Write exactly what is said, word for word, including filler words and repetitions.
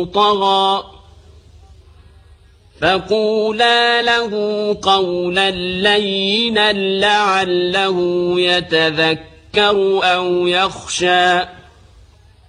طغى فقولا له قولا لينا لعله يتذكر أو يخشى